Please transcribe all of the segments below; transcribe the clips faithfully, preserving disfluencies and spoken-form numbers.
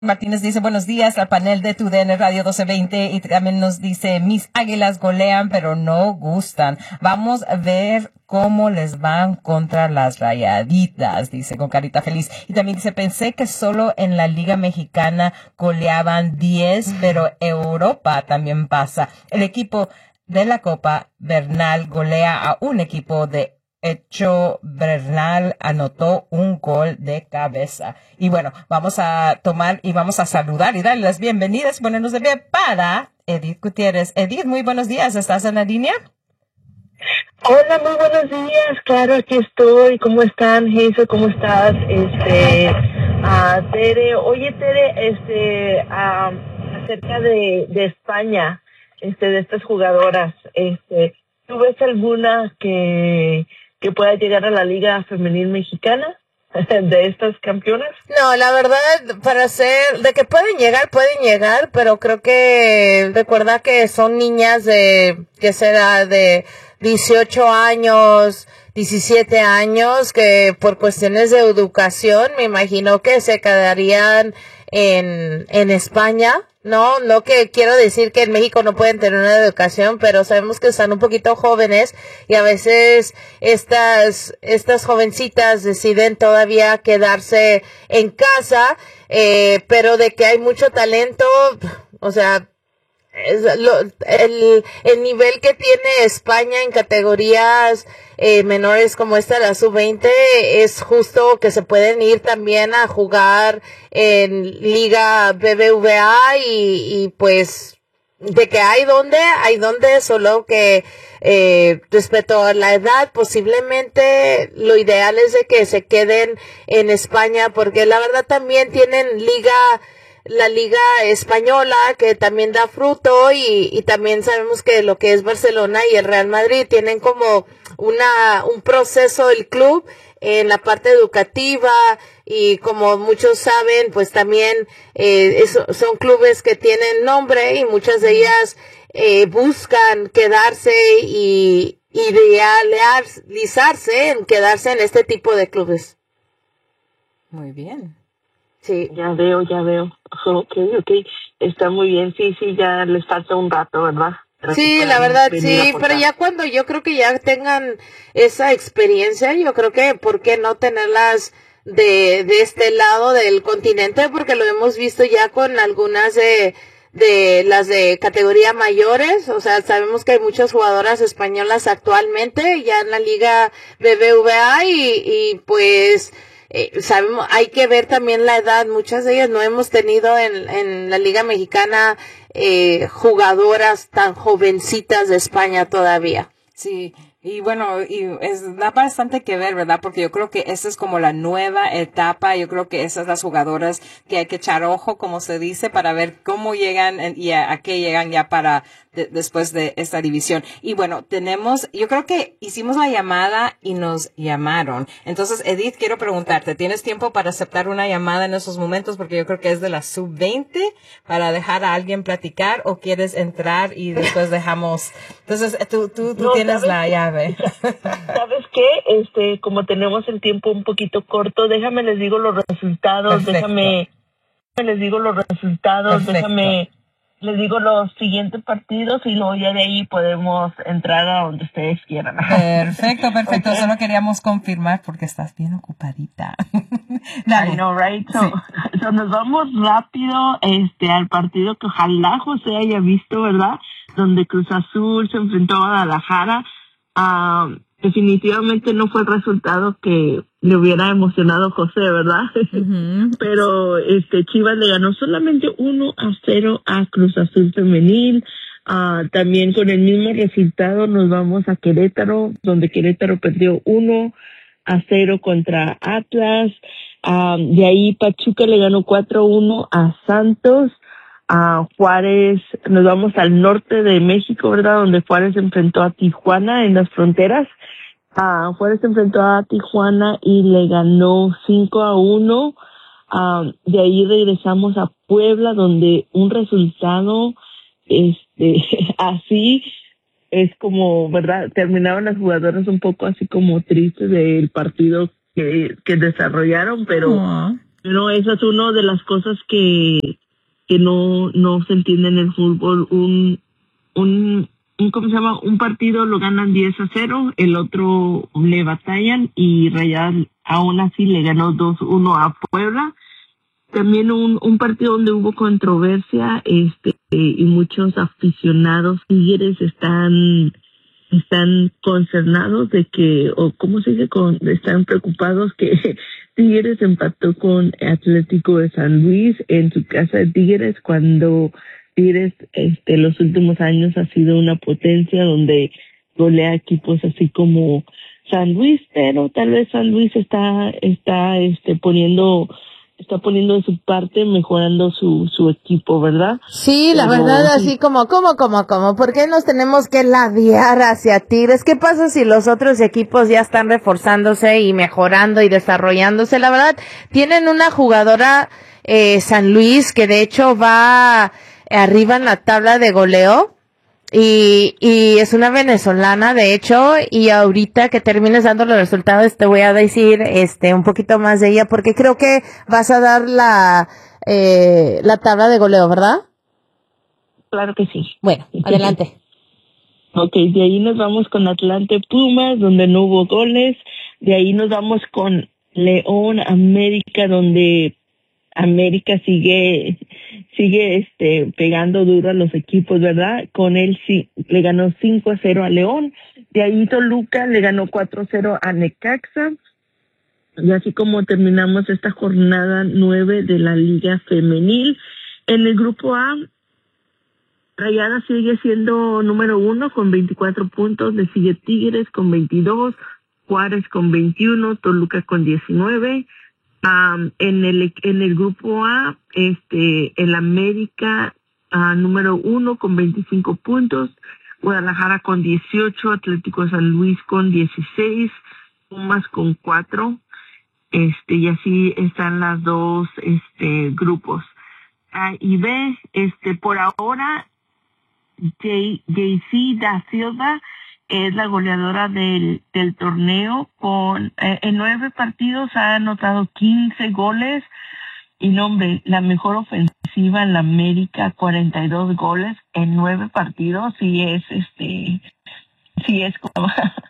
Martínez dice buenos días al panel de tu D N Radio doce veinte y también nos dice mis águilas golean pero no gustan. Vamos a ver cómo les van contra las Rayaditas, dice con carita feliz. Y también dice pensé que solo en la Liga Mexicana goleaban diez, pero Europa también pasa. El equipo de la Copa Bernal golea a un equipo de Hecho Bernal anotó un gol de cabeza. Y bueno, vamos a tomar y vamos a saludar y darle las bienvenidas, ponernos de pie para Edith Gutiérrez. Edith, muy buenos días, ¿estás en la línea? Hola, muy buenos días, claro, aquí estoy. ¿Cómo están, Hazel? ¿Cómo estás? Este, uh, Tere, oye, Tere, este, uh, acerca de, de España, este, de estas jugadoras, este, ¿tú ves alguna que que pueda llegar a la Liga Femenil Mexicana de estas campeonas? No, la verdad, para ser, de que pueden llegar, pueden llegar, pero creo que, recuerda que son niñas de, que será de dieciocho años, diecisiete años, que por cuestiones de educación, me imagino que se quedarían en, en España. No, no que quiero decir que en México no pueden tener una educación, pero sabemos que están un poquito jóvenes y a veces estas, estas jovencitas deciden todavía quedarse en casa, eh, pero de que hay mucho talento, o sea, es lo, el, el nivel que tiene España en categorías eh, menores como esta, la sub veinte, es justo que se pueden ir también a jugar en Liga B B V A y, y pues de que hay donde, hay donde, solo que eh, respecto a la edad, posiblemente lo ideal es de que se queden en España, porque la verdad también tienen liga la liga española que también da fruto y, y también sabemos que lo que es Barcelona y el Real Madrid tienen como una un proceso el club en la parte educativa y como muchos saben pues también eh, eso, son clubes que tienen nombre y muchas de ellas eh, buscan quedarse y idealizarse en quedarse en este tipo de clubes. Muy bien. Sí, ya veo, ya veo. Ok, ok. Está muy bien. Sí, sí, ya les falta un rato, ¿verdad? Para sí, la verdad, sí. Pero ya cuando yo creo que ya tengan esa experiencia, yo creo que, ¿por qué no tenerlas de, de este lado del continente? Porque lo hemos visto ya con algunas de, de las de categoría mayores. O sea, sabemos que hay muchas jugadoras españolas actualmente ya en la Liga B B V A y, y pues... Eh, sabemos, hay que ver también la edad, muchas de ellas no hemos tenido en, en la Liga Mexicana eh, jugadoras tan jovencitas de España todavía. Sí, y bueno, y es, da bastante que ver, ¿verdad? Porque yo creo que esa es como la nueva etapa, yo creo que esas las jugadoras que hay que echar ojo, como se dice, para ver cómo llegan y a, a qué llegan ya para de, después de esta división. Y bueno, tenemos, yo creo que hicimos la llamada y nos llamaron. Entonces, Edith, quiero preguntarte, ¿tienes tiempo para aceptar una llamada en esos momentos? Porque yo creo que es de la sub veinte, para dejar a alguien platicar, o quieres entrar y después dejamos. Entonces, tú, tú, tú no, tienes la llave. ¿Sabes qué? Este, como tenemos el tiempo un poquito corto, déjame les digo los resultados, Perfecto. déjame, déjame les digo los resultados, Perfecto. déjame les digo los siguientes partidos y luego ya de ahí podemos entrar a donde ustedes quieran. Perfecto, perfecto. Okay. Solo queríamos confirmar porque estás bien ocupadita. Dale. I know, right? So, sí. so nos vamos rápido este al partido que ojalá José haya visto, ¿verdad? Donde Cruz Azul se enfrentó a Guadalajara. Uh, definitivamente no fue el resultado que le hubiera emocionado a José, ¿verdad? Uh-huh. Pero este Chivas le ganó solamente uno a cero a Cruz Azul femenil. Uh, también con el mismo resultado nos vamos a Querétaro, donde Querétaro perdió uno a cero contra Atlas. Uh, de ahí Pachuca le ganó cuatro a uno a Santos. A Juárez, nos vamos al norte de México, ¿verdad? Donde Juárez enfrentó a Tijuana en las fronteras. Uh, Juárez enfrentó a Tijuana y le ganó cinco a uno. Uh, de ahí regresamos a Puebla, donde un resultado este así es como, ¿verdad? Terminaron las jugadoras un poco así como tristes del partido que, que desarrollaron, pero... Uh-huh. Pero esa es una de las cosas que, que no, no se entiende en el fútbol. Un, un, un, ¿cómo se llama? Un partido lo ganan diez a cero, el otro le batallan y Rayadas aún así le ganó dos uno a Puebla. También un, un partido donde hubo controversia, este, y muchos aficionados Tigres están, están concernados de que, o cómo se dice, con, están preocupados que Tigres empató con Atlético de San Luis en su casa de Tigres, cuando Tigres, este, los últimos años ha sido una potencia donde golea equipos así como San Luis, pero tal vez San Luis está, está, este, poniendo, está poniendo de su parte, mejorando su, su equipo, ¿verdad? Sí, la Pero, verdad, sí. así como, como, como, como, ¿por qué nos tenemos que ladear hacia Tigres? ¿Qué pasa si los otros equipos ya están reforzándose y mejorando y desarrollándose? La verdad, tienen una jugadora, eh, San Luis, que de hecho va arriba en la tabla de goleo. Y, y es una venezolana, de hecho, y ahorita que termines dando los resultados te voy a decir, este, un poquito más de ella, porque creo que vas a dar la, eh, la tabla de goleo, ¿verdad? Claro que sí. Bueno, adelante. Ok, de ahí nos vamos con Atlante Pumas, donde no hubo goles. De ahí nos vamos con León América, donde América sigue sigue este pegando duro a los equipos, ¿verdad? Con él sí le ganó cinco a cero a León. De ahí Toluca le ganó cuatro a cero a Necaxa. Y así como terminamos esta jornada nueve de la Liga Femenil. En el grupo A, Rayadas sigue siendo número uno con veinticuatro puntos, le sigue Tigres con veintidós, Juárez con veintiuno, Toluca con diecinueve. Um, en el en el grupo A, este, el América uh, número uno con veinticinco puntos, Guadalajara con dieciocho, Atlético de San Luis con dieciséis, Pumas con cuatro, este, y así están las dos, este, grupos. A y B, este, por ahora, J C da Silva es la goleadora del, del torneo con, eh, en nueve partidos ha anotado quince goles y no, hombre, la mejor ofensiva en la América, cuarenta y dos goles en nueve partidos y es, este, sí es como,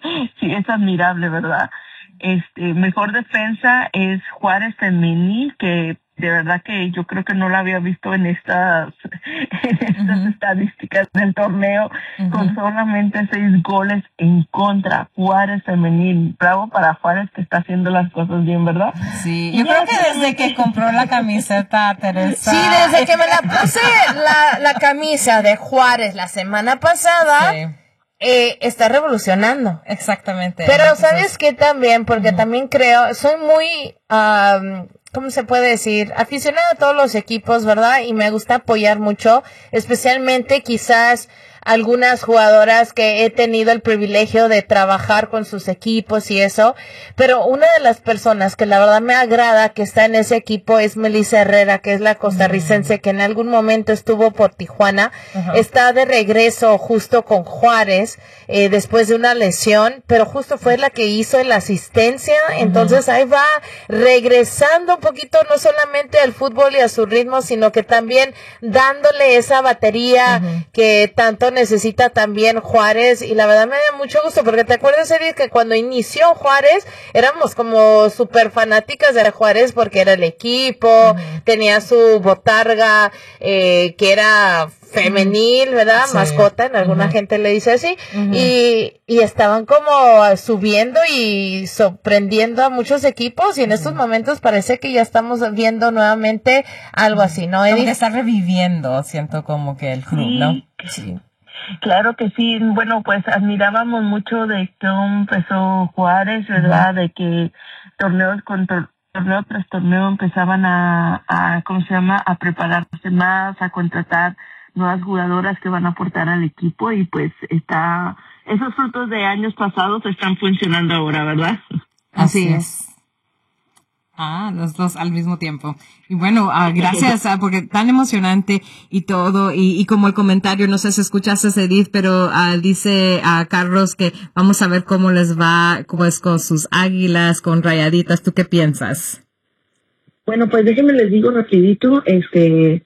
sí es admirable, ¿verdad? Este, mejor defensa es Juárez Femenil, que de verdad que yo creo que no la había visto en estas, en estas uh-huh. estadísticas del torneo, uh-huh. con solamente seis goles en contra. Juárez Femenil, bravo para Juárez que está haciendo las cosas bien, ¿verdad? Sí, yo creo que desde que compró la camiseta, Teresa. Sí, desde que me la puse la, la camisa de Juárez la semana pasada. Sí. Eh, está revolucionando. Exactamente. Pero ¿sabes qué también? Porque uh-huh. también creo, soy muy, um, ¿cómo se puede decir? Aficionada a todos los equipos, ¿verdad? Y me gusta apoyar mucho, especialmente quizás algunas jugadoras que he tenido el privilegio de trabajar con sus equipos y eso, pero una de las personas que la verdad me agrada que está en ese equipo es Melissa Herrera, que es la costarricense uh-huh. que en algún momento estuvo por Tijuana, uh-huh. está de regreso justo con Juárez, eh, después de una lesión, pero justo fue la que hizo la asistencia, uh-huh. entonces ahí va regresando un poquito no solamente al fútbol y a su ritmo, sino que también dándole esa batería uh-huh. que tanto necesita también Juárez, y la verdad me da mucho gusto, porque te acuerdas, Eric, que cuando inició Juárez éramos como súper fanáticas de Juárez porque era el equipo, uh-huh. tenía su botarga eh, que era femenil, ¿verdad? Sí. Mascota, en alguna uh-huh. gente le dice así, uh-huh. y, y estaban como subiendo y sorprendiendo a muchos equipos, y en uh-huh. estos momentos parece que ya estamos viendo nuevamente algo así, ¿no, Edith? Como que está reviviendo, siento como que el club, sí. ¿no? Sí. Claro que sí, bueno, pues admirábamos mucho de cómo empezó Juárez, ¿verdad? Uh-huh. De que torneos con tor- torneo tras torneo empezaban a, a, ¿cómo se llama? A prepararse más, a contratar nuevas jugadoras que van a aportar al equipo, y pues está, esos frutos de años pasados están funcionando ahora, ¿verdad? Así es. Ah, los dos al mismo tiempo. Y bueno, uh, gracias, uh, porque tan emocionante y todo, y, y como el comentario, no sé si escuchaste, Edith, pero uh, dice a uh, Carlos que vamos a ver cómo les va, pues, con sus Águilas, con Rayaditas. ¿Tú qué piensas? Bueno, pues déjenme les digo rapidito, este,